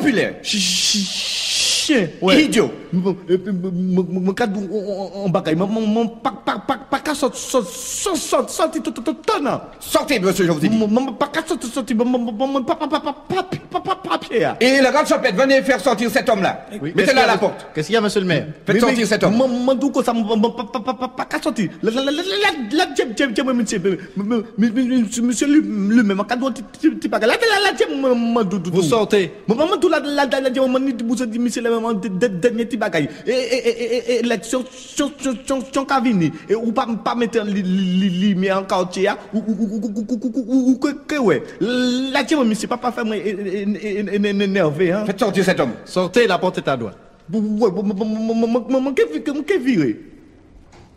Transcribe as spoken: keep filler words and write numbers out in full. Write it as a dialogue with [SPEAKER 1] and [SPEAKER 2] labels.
[SPEAKER 1] Impopulaire.
[SPEAKER 2] Chien. Ouais.
[SPEAKER 1] Idiot.
[SPEAKER 2] Mon cadre en bagaille. Mon pas pas pas pas qu'à sortir sortir sortir tout tout tout non.
[SPEAKER 1] Sortez, monsieur, je vous ai dit.
[SPEAKER 2] Mon pas qu'à sortir sortir mon pas pas pas pas pas papier.
[SPEAKER 1] Et la grande champette, venez faire sortir cet homme-là. Mettez-le à la porte.
[SPEAKER 2] Qu'est-ce qu'il y a, monsieur le maire?
[SPEAKER 1] Faites sortir cet homme.
[SPEAKER 2] Mon tout ça pas qu'à sortir. La la la la j'aime j'aime j'aime monsieur monsieur le même cadre petit bagaille. La la la j'aime
[SPEAKER 3] Vous sortez.
[SPEAKER 2] Mon tout la la la j'aime vous dit monsieur le dernier petit bagaille et élection sur Cavini et ou pas pas mettre li mais en quartier ou ou que ouais la tiens monsieur pas pas faire énervé hein.
[SPEAKER 1] Faites sortir cet homme.
[SPEAKER 3] Sortez, la porte est à droite.
[SPEAKER 2] Ouais, que viré.